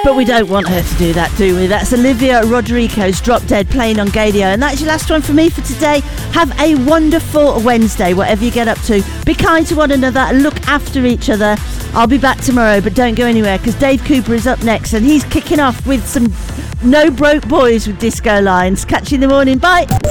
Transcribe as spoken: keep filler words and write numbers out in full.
But we don't want her to do that, do we? That's Olivia Rodrigo's Drop Dead playing on Gadio. And that's your last one for me for today. Have a wonderful Wednesday, whatever you get up to. Be kind to one another and look after each other. I'll be back tomorrow, but don't go anywhere because Dave Cooper is up next and he's kicking off with some No Broke Boys with Disco Lines. Catch you in the morning. Bye.